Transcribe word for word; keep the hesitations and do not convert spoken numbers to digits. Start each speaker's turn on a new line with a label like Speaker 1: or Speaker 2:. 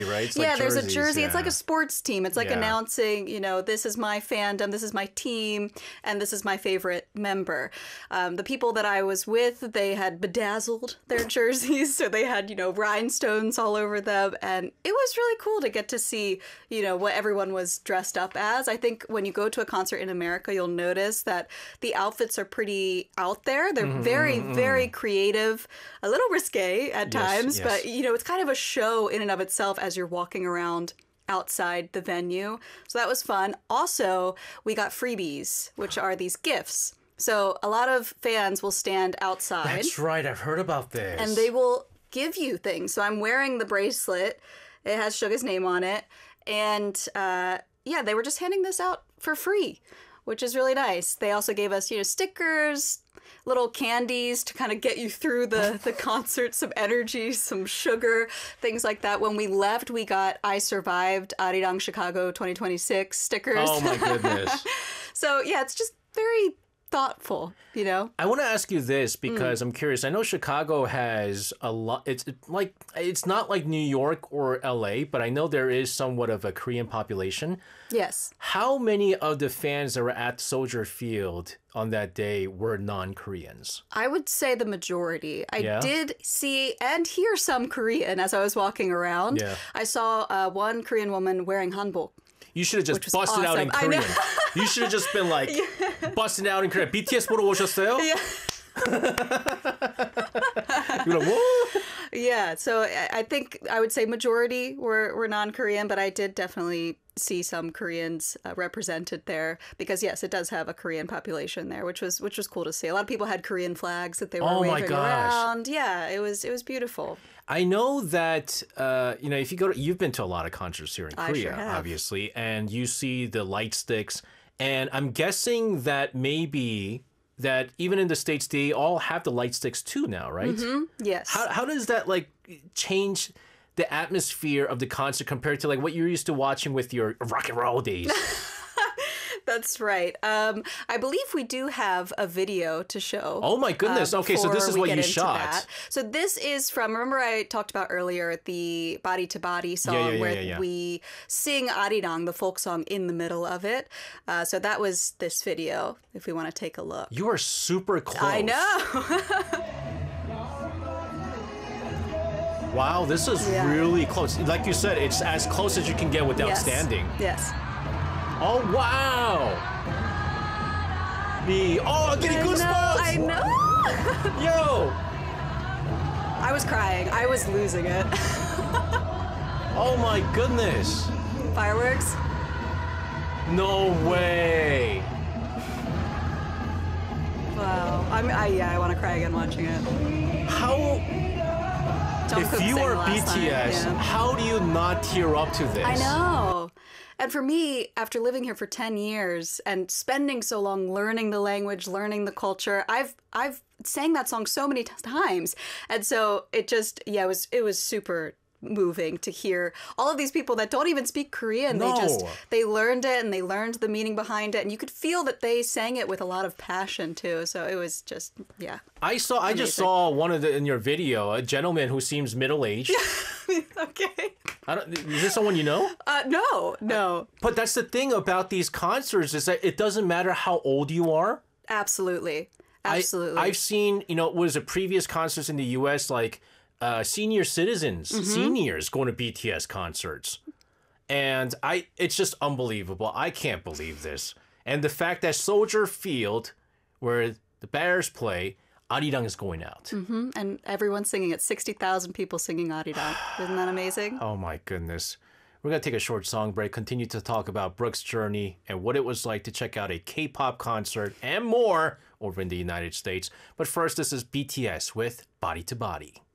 Speaker 1: right? It's
Speaker 2: yeah,
Speaker 1: like
Speaker 2: there's a
Speaker 1: jerseys,
Speaker 2: jersey.
Speaker 1: yeah.
Speaker 2: It's like a sports team. It's like
Speaker 1: Yeah.
Speaker 2: announcing, you know, this is my fandom, this is my team, and this is my favorite member. Um, the people that I was with, they had bedazzled their jerseys, so they had, you know, rhinestones all over them, and it was really cool to get to see, you know, what everyone was dressed up as. I think when you go to a concert in America, you'll notice that the outfits are pretty out there. They're
Speaker 1: Mm-hmm,
Speaker 2: very,
Speaker 1: mm-hmm.
Speaker 2: very creative, a little risque at
Speaker 1: Yes,
Speaker 2: times,
Speaker 1: yes.
Speaker 2: but, you know, it's kind of a show in and of itself as you're walking around outside the venue. So that was fun. Also, we got freebies, which are these gifts. So a lot of fans will stand outside.
Speaker 1: That's right. I've heard about this.
Speaker 2: And they will give you things. So I'm wearing the bracelet. It has Suga's name on it. And uh, yeah, they were just handing this out for free, which is really nice. They also gave us, you know, stickers, little candies to kind of get you through the, the concert, some energy, some sugar, things like that. When we left, we got I Survived Arirang Chicago twenty twenty-six stickers.
Speaker 1: Oh my goodness.
Speaker 2: So yeah, it's just very thoughtful, you know?
Speaker 1: I want to ask you this because I'm curious. I know Chicago has a lot. It's like it's not like New York or L A, but I know there is somewhat of a Korean population.
Speaker 2: Yes.
Speaker 1: How many of the fans that were at Soldier Field on that day were non-Koreans?
Speaker 2: I would say the majority. I
Speaker 1: Yeah?
Speaker 2: did see and hear some Korean as I was walking around.
Speaker 1: Yeah.
Speaker 2: I saw uh, one Korean woman wearing hanbok.
Speaker 1: You should have just
Speaker 2: was
Speaker 1: busted out in
Speaker 2: awesome. I know.
Speaker 1: Korean. You should have just been like busting out in Korean. 비티에스 보러 오셨어요?
Speaker 2: Yeah.
Speaker 1: You're like, whoa.
Speaker 2: Yeah, so I I think I would say majority were, were non-Korean, but I did definitely see some Koreans uh, represented there because yes, it does have a Korean population there, which was which was cool to see. A lot of people had Korean flags that they were
Speaker 1: Oh my
Speaker 2: waving
Speaker 1: gosh.
Speaker 2: around. Yeah, it was it was beautiful.
Speaker 1: I know that uh, you know if you go to you've been to a lot of concerts here in
Speaker 2: I
Speaker 1: Korea,
Speaker 2: sure have.
Speaker 1: obviously, and you see the light sticks, and I'm guessing that maybe that even in the States they all have the light sticks too now, right?
Speaker 2: Yes.
Speaker 1: How how does that like change the atmosphere of the concert compared to like what you're used to watching with your rock and roll days?
Speaker 2: That's right. Um, I believe we do have a video to show.
Speaker 1: Oh my goodness.
Speaker 2: uh,
Speaker 1: Okay, so
Speaker 2: before
Speaker 1: this is
Speaker 2: we
Speaker 1: what
Speaker 2: get
Speaker 1: you
Speaker 2: into
Speaker 1: shot.
Speaker 2: that. So this is from, remember I talked about earlier the Body to Body song
Speaker 1: yeah, yeah,
Speaker 2: where
Speaker 1: yeah, yeah.
Speaker 2: we sing Arirang, the folk song, in the middle of it. Uh, so that was this video, if we want to take a look.
Speaker 1: You are super close.
Speaker 2: I know.
Speaker 1: Wow, this is
Speaker 2: Yeah.
Speaker 1: really close. Like you said, it's as close as you can get without
Speaker 2: Yes.
Speaker 1: standing.
Speaker 2: Yes.
Speaker 1: Oh wow! Me. Oh, I'm getting
Speaker 2: I know,
Speaker 1: goosebumps!
Speaker 2: I know.
Speaker 1: Yo!
Speaker 2: I was crying. I was losing it.
Speaker 1: Oh my goodness!
Speaker 2: Fireworks.
Speaker 1: No way!
Speaker 2: Wow. I'm, I, yeah, I want to cry again watching it.
Speaker 1: How?
Speaker 2: Jungkook
Speaker 1: If you
Speaker 2: sang
Speaker 1: are
Speaker 2: the
Speaker 1: B
Speaker 2: last
Speaker 1: T S,
Speaker 2: time, yeah.
Speaker 1: how do you not tear up to this?
Speaker 2: I know. And for me, after living here for ten years and spending so long learning the language, learning the culture, I've I've sang that song so many t- times. And so it just yeah, it was it was super moving to hear all of these people that don't even speak Korean.
Speaker 1: No.
Speaker 2: They just they learned it and they learned the meaning behind it and you could feel that they sang it with a lot of passion too. So it was just yeah.
Speaker 1: I saw. I just
Speaker 2: Amazing.
Speaker 1: saw one of the in your video a gentleman who seems middle aged.
Speaker 2: Okay.
Speaker 1: I don't. Is this someone you know?
Speaker 2: Uh no, no.
Speaker 1: But that's the thing about these concerts is that it doesn't matter how old you are.
Speaker 2: Absolutely.
Speaker 1: I-
Speaker 2: Absolutely.
Speaker 1: I've seen, you know, was it previous concerts in the U S like uh, senior citizens,
Speaker 2: Mm-hmm.
Speaker 1: seniors going to B T S concerts, and I, it's just unbelievable. I can't believe this, and the fact that Soldier Field, where the Bears play, Arirang is going out.
Speaker 2: Mhm. And everyone's singing it. sixty thousand people singing Arirang. Isn't that amazing?
Speaker 1: Oh my goodness. We're going to take a short song break, continue to talk about Brooke's journey and what it was like to check out a K-pop concert and more over in the United States. But first, this is B T S with Body to Body.